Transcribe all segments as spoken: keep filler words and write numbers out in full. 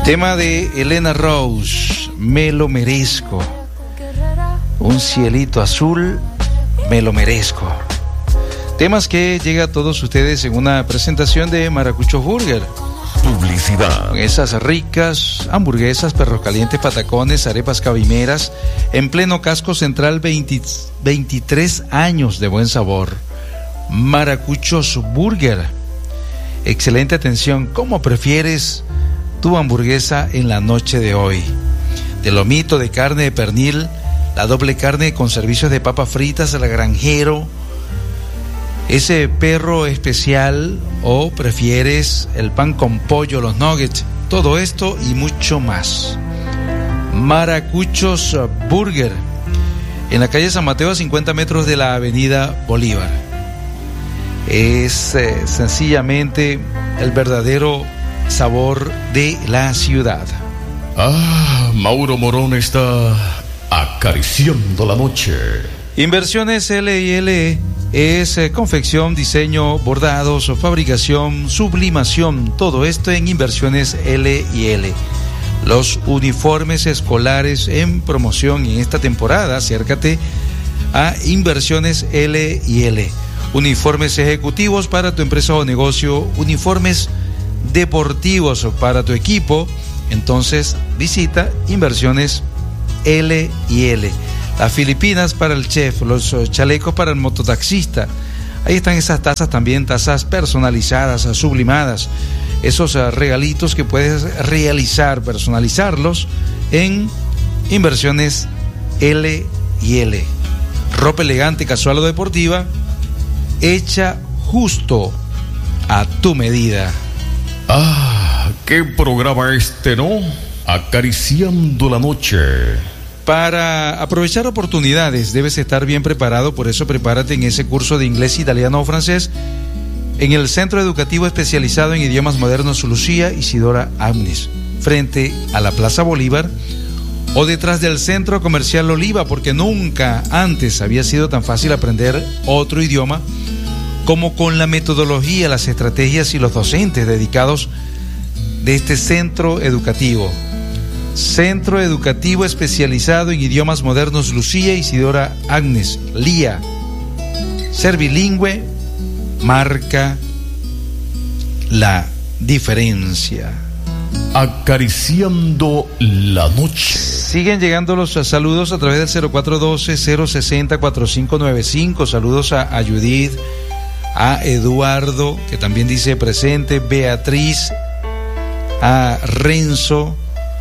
Tema de Elena Rose, Me lo merezco. Un cielito azul, me lo merezco. Temas que llega a todos ustedes en una presentación de Maracuchos Burger. Publicidad. Con esas ricas hamburguesas, perros calientes, patacones, arepas cabimeras, en pleno casco central, veinte, veintitrés años de buen sabor. Maracuchos Burger. Excelente atención. ¿Cómo prefieres tu hamburguesa en la noche de hoy? De lomito, de carne de pernil, la doble carne con servicios de papas fritas, el granjero, ese perro especial, o prefieres el pan con pollo, los nuggets, todo esto y mucho más. Maracuchos Burger, en la calle San Mateo, a cincuenta metros de la avenida Bolívar. Es eh, sencillamente el verdadero sabor de la ciudad. Ah, Mauro Morón está acariciando la noche. Inversiones L y L es eh, confección, diseño, bordados, fabricación, sublimación, todo esto en Inversiones L y L. Los uniformes escolares en promoción en esta temporada. Acércate a Inversiones L y L. Uniformes ejecutivos para tu empresa o negocio, uniformes deportivos para tu equipo. Entonces visita Inversiones L y L. Las Filipinas para el chef, los chalecos para el mototaxista. Ahí están esas tazas también, tazas personalizadas, sublimadas. Esos regalitos que puedes realizar, personalizarlos en Inversiones L y L. Ropa elegante, casual o deportiva, hecha justo a tu medida. Ah, qué programa este, ¿no? Acariciando la noche. Para aprovechar oportunidades debes estar bien preparado, por eso prepárate en ese curso de inglés, italiano o francés en el Centro Educativo Especializado en Idiomas Modernos Lucía Isidora Agnes, frente a la Plaza Bolívar o detrás del Centro Comercial Oliva, porque nunca antes había sido tan fácil aprender otro idioma como con la metodología, las estrategias y los docentes dedicados de este centro educativo. Centro Educativo Especializado en Idiomas Modernos Lucía Isidora Agnes, L I A. Ser bilingüe marca la diferencia. Acariciando la noche. Siguen llegando los saludos a través del cero cuatro uno dos, cero seis cero, cuatro cinco nueve cinco. Saludos a, a Judith, a Eduardo, que también dice presente, Beatriz, a Renzo.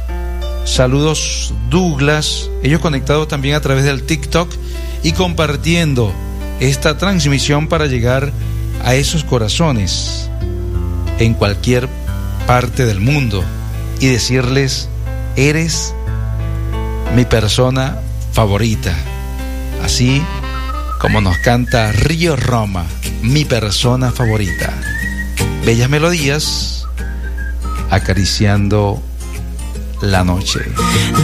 Saludos Douglas, ellos conectados también a través del TikTok y compartiendo esta transmisión para llegar a esos corazones en cualquier parte del mundo y decirles: eres mi persona favorita, así como nos canta Río Roma, mi persona favorita. Bellas melodías acariciando la noche.